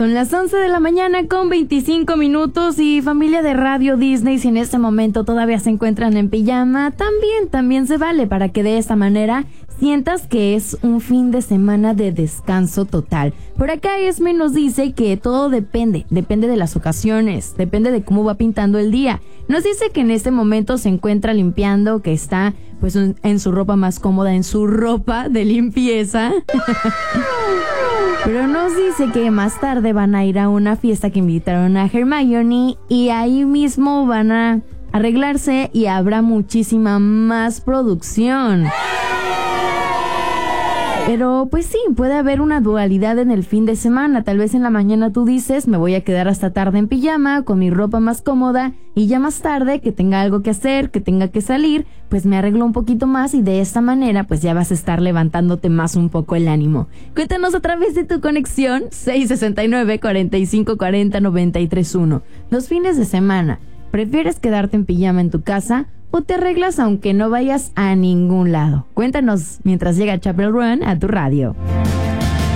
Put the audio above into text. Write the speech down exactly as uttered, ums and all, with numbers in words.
Son las once de la mañana con veinticinco minutos y familia de Radio Disney, si en este momento todavía se encuentran en pijama, también, también se vale para que de esta manera sientas que es un fin de semana de descanso total. Por acá Esme nos dice que todo depende, depende de las ocasiones, depende de cómo va pintando el día. Nos dice que en este momento se encuentra limpiando, que está pues en su ropa más cómoda, en su ropa de limpieza. Pero nos dice que más tarde van a ir a una fiesta que invitaron a Hermione y ahí mismo van a arreglarse y habrá muchísima más producción. Pero pues sí, puede haber una dualidad en el fin de semana. Tal vez en la mañana tú dices, me voy a quedar hasta tarde en pijama, con mi ropa más cómoda, y ya más tarde, que tenga algo que hacer, que tenga que salir, pues me arreglo un poquito más y de esta manera pues ya vas a estar levantándote más un poco el ánimo. Cuéntanos a través de tu conexión seis sesenta y nueve, cuarenta y cinco cuarenta, noventa y tres uno. Los fines de semana, ¿prefieres quedarte en pijama en tu casa o te arreglas aunque no vayas a ningún lado? Cuéntanos mientras llega Chapel Run a tu radio.